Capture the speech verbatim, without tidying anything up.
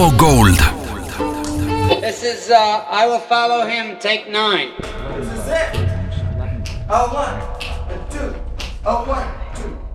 Timo Gold. This is uh, I Will Follow Him, take nine. This is it. Oh, one, two. Oh, one, two.